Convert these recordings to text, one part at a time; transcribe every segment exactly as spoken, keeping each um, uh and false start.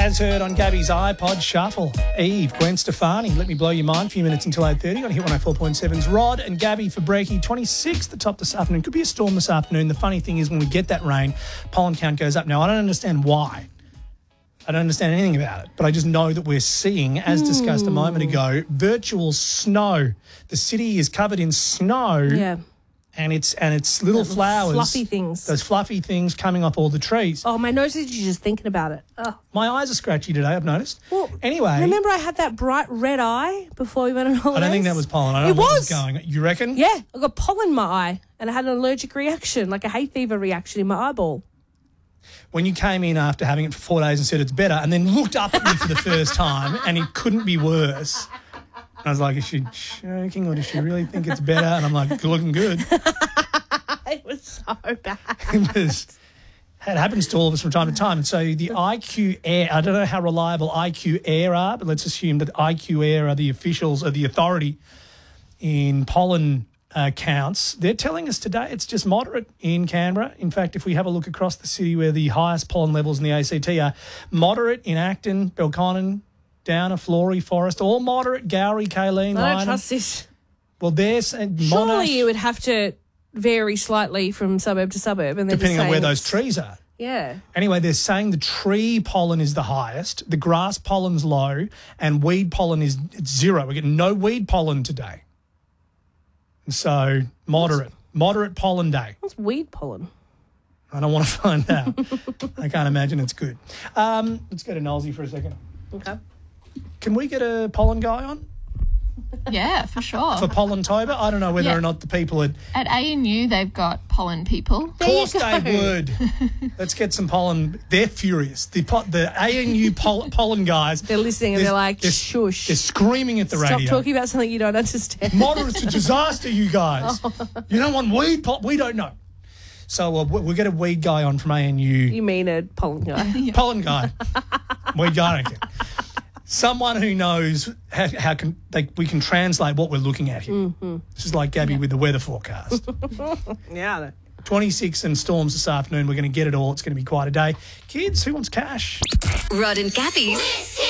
As heard on Gabby's iPod Shuffle, Eve, Gwen Stefani, Let Me Blow Your Mind, a few minutes until eight thirty. Got to hit one oh four point seven's Rod and Gabby for Breaky. twenty-six the top this afternoon. Could be a storm this afternoon. The funny thing is when we get that rain, pollen count goes up. Now, I don't understand why. I don't understand anything about it, but I just know that we're seeing, as discussed a moment ago, virtual snow. The city is covered in snow. Yeah. And it's and it's little Little flowers. fluffy things. Those fluffy things coming off all the trees. Oh, my nose is just thinking about it. Oh. My eyes are scratchy today, I've noticed. Well, anyway. remember I had that bright red eye before we went on holidays? I don't think that was pollen. I don't it know what was. was going. You reckon? Yeah, I got pollen in my eye and I had an allergic reaction, like a hay fever reaction in my eyeball. When you came in after having it for four days and said it's better and then looked up at me for the first time and it couldn't be worse. I was like, is she joking or does she really think it's better? And I'm like, looking good. It was so bad. It was, it happens to all of us from time to time. And so the I Q Air, I don't know how reliable I Q Air are, but let's assume that I Q Air are the officials, are the authority in pollen uh, counts. They're telling us today it's just moderate in Canberra. In fact, if we have a look across the city where the highest pollen levels in the A C T are, moderate in Acton, Belconnen, Downer, Flory, Forest, all moderate, Gowrie, Kaleen, I don't Lyneham. trust this. Well, there's uh, Surely Monash, you would have to vary slightly from suburb to suburb. And depending on where those it's, trees are. Yeah. Anyway, they're saying the tree pollen is the highest, the grass pollen's low, and weed pollen is it's zero. We're getting no weed pollen today. And so moderate, moderate pollen day. What's weed pollen? I don't want to find out. I can't imagine it's good. Um, let's go to Nolsey for a second. Okay. Can we get a pollen guy on Yeah, for sure. for Pollentober? I don't know whether Yeah. or not the people at At A N U, they've got pollen people. Of course they would. Let's get some pollen. They're furious. The po- the A N U poll- pollen guys. They're listening and they're- they're like, they're, shush. They're screaming at the Stop radio. talking about something you don't understand. Moderate to disaster, you guys. You don't want weed? Po- we don't know. So uh, we- we'll get a weed guy on from A N U. You mean a pollen guy. Pollen guy. Weed guy, I don't care. Someone who knows how, how can they, we can translate what we're looking at here. Mm-hmm. This is like Gabby with the weather forecast. Yeah, I know. twenty-six and storms this afternoon. We're going to get it all. It's going to be quite a day. Kids, who wants cash? Rod and Gabby's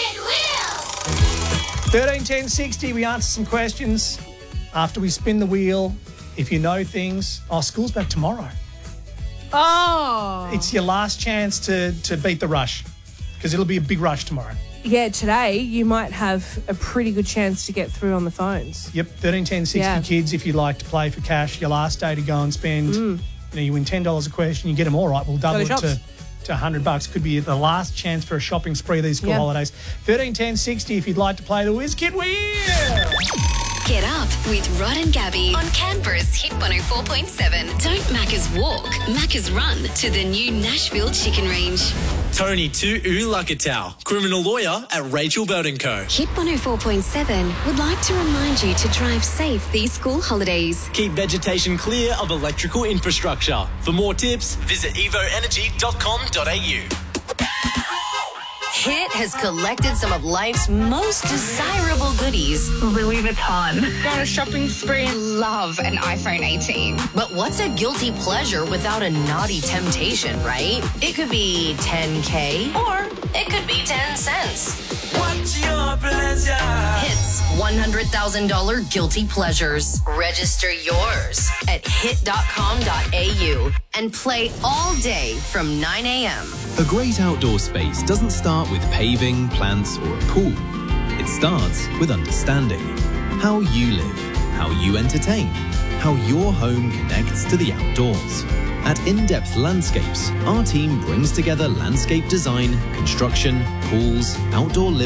thirteen ten sixty, we answer some questions after we spin the wheel. If you know things, oh, school's back tomorrow. Oh. It's your last chance to, to beat the rush because it'll be a big rush tomorrow. Yeah, today you might have a pretty good chance to get through on the phones. Yep, thirteen ten sixty Yeah. kids, if you'd like to play for cash, your last day to go and spend, you know, you win ten dollars a question, you get them all right, we'll double Mm. Go it to to, shops. to one hundred bucks. Could be the last chance for a shopping spree these school Yeah. holidays. thirteen ten sixty if you'd like to play the Whiz Kid Wheel. Get up with Rod and Gabby on Canberra's Hit one oh four point seven. Don't Macca's walk, Macca's run to the new Nashville Chicken Range. Tony Tu'u Lakatau, criminal lawyer at Rachel Burton Co. Hit one oh four point seven would like to remind you to drive safe these school holidays. Keep vegetation clear of electrical infrastructure. For more tips, visit evo energy dot com dot a u. Hit has collected some of life's most desirable goodies. Louis Vuitton. Go on a shopping spree and love an iPhone eighteen. But what's a guilty pleasure without a naughty temptation, right? It could be ten K or it could be ten cents. What's your pleasure? Hit's one hundred thousand dollars Guilty Pleasures. Register yours at hit dot com dot a u and play all day from nine a.m. A great outdoor space doesn't start with paving, plants, or a pool. It starts with understanding how you live, how you entertain, how your home connects to the outdoors. At In-Depth Landscapes, our team brings together landscape design, construction, pools, outdoor living,